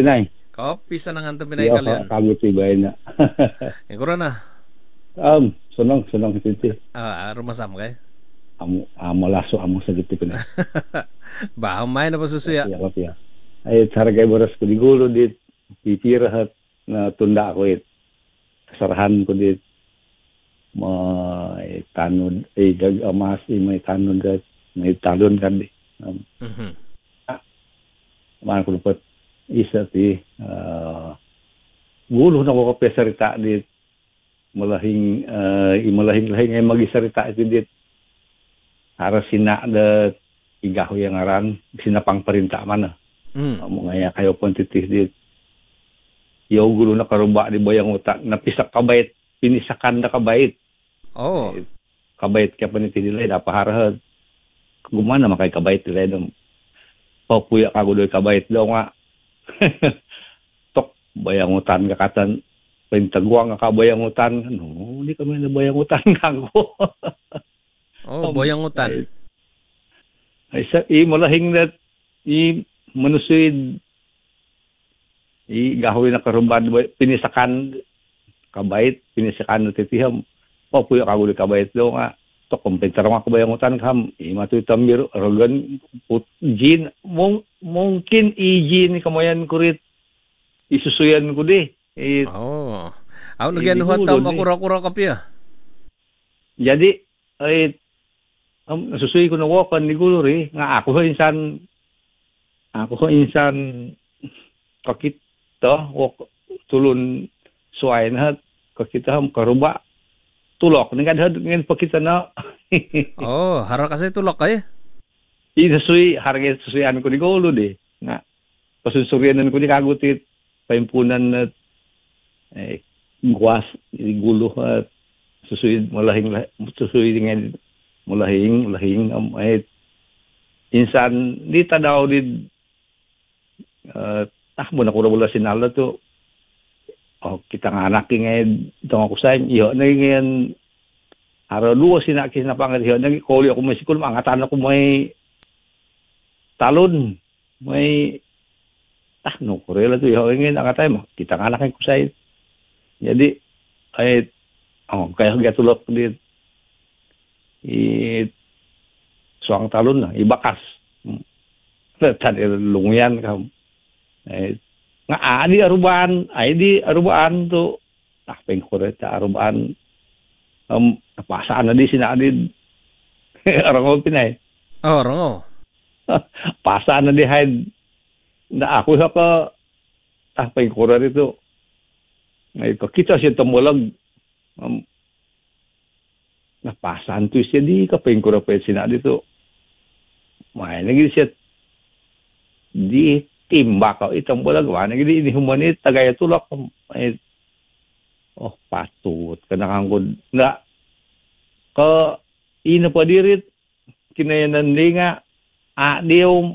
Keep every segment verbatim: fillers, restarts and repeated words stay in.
Pinay. Kopi sa nangan Pinay Iya, kalian. kamu tiba na. Yang kurang na. Um, sunong, sunong titi. Ah, rumah sam kay. Amo, amo laso, amo sa gitu Pinay. Ba, may na pasusuya. Iya, kopi ya. Ay, saragay boras ko di gulo dit. Pipirahat na tunda ko it. Kasarahan ko dit. May tanod, eh, gag amas, eh, may tanod, may talon kan di. Um, Mhm. Mana ko dapat isa ti uh, gulo na ko kapya sarita dit malahing uh, imalahing-lahing ay magisarita iti dit para sina da igaho yang aran sinapang parinta mana Mm. amo nga kayo kontitih dit yo gulo na karuba di bayang utak napisak kabait pinisakan da kabait Oh. eh, kabait kaya paniti dilay da paharahad gumana makay kabait dilay dong papuya kago doy kabait daw nga tok bayangutan kakatan pintagwang ka bayangutan no hindi kami na bayangutan kago Oh, um, boyangutan. ay sa i malahing na i manusid i gahoy na karumban pinisakan kabait pinisakan no titiham papuya kago doy kabait daw nga tok kompentar mga kabayangutan kam i matuy tambir rogan put jin mung, mungkin i-jin kamayan kurit isusuyan ko di. Eh, Oh. Aw eh, nagyan di huwag gulo tam ni. akura-kura kapya. Jadi, ay, um, nasusuy ko na wakan ni gulo ri, nga ako ho insan, ako ho insan, kakita, wak, tulun, suwain hat, kakita ham, karuba, tulok, nga had, ngayon pakita na, Oh, hara kasi tulok kay. inasuy, harga susuyan ko ni gulo di, nga, pasusurianan ko ni kagutit, paimpunan na, eh, guwas, gulo at, susuid malahing susuid nga malahing lahing um, ay insan di tadaw di uh, ah mo na kuro wala sinala to oh kita nga anak nga itong ako sa iyo na ngayon araw duwa sinaki na pangat iyo nang koli ako may sikul mangatan ako may talon may ah no kurela to iyo ngayon angatay mo kita nga anak ko sa jadi ay oh, kaya gatulok di i suang talon na ibakas. Tadi lungian kam. Eh nga adi aruban, ay di arubaan to. Ah pengkore ta arubaan. Um pasaan na di sinadid. Arang Pinay. Oh, rongo. Pasaan na di hide. Na ako sa ka ah pengkore dito. Ngay ko kita siya tumulag. Um, napasan to siya di kapeng ko na pwede sina dito may naging siya di timba ka itang bulag wa naging di humanit tagay tulak ay oh patut kanakangod na ka ina pa dirit kinayanan di nga a di yung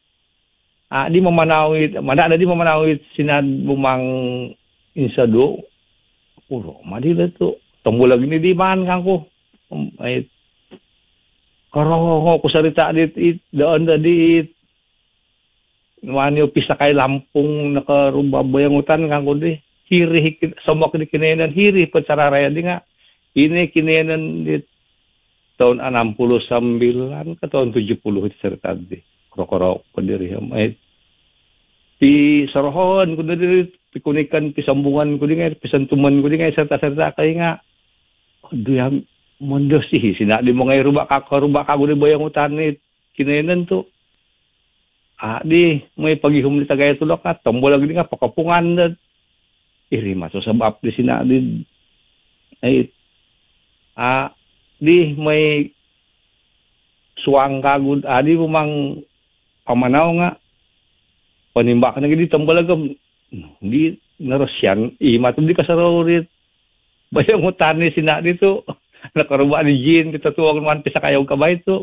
a di mamanawit mana di mamanawit sinad bumang insado puro madila to tunggulag ni di man kang ko um, ay karo ko sarita dit it doon da di it manyo pisa kay lampung nakarubabayangutan kang ko di hiri somok di kinenan hiri pacararaya di nga ini kinenan dit tahun enam puluh sembilan ke tahun tujuh puluh itu sarita di kro-kro ko diri ay pi sarohon ko diri pikunikan pisambungan ko di nga pisantuman ko di nga serta-serta kay nga diam mondo sih sina di mo ngay ruba ka ruba ka gud bayang utan ni kinenan to ah di may paghihum ni tagay tulok at tombol lagi nga pakapungan na iri maso sabab di sina di ay ah di may suang kagud adi mang pamanaw nga panimbak na gidi tombol lagi di narasyan ima tum di kasarorit bayang utan ni sina dito nakaruba ni Jin kita tuwag man pisa kayaw kabay to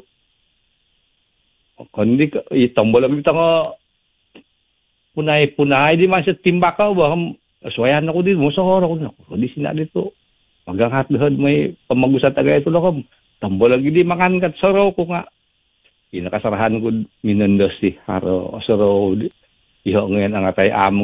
kundi itombol lagi dito nga punay-punay di man sa timbakaw ba aswayan ako din mo sa horo ko di sina dito maganghat dahod may pamagusa tagay ito lakam tambol lagi di makan kat soro ko nga inakasarahan ko minandos si haro soro iho ngayon ang atay amo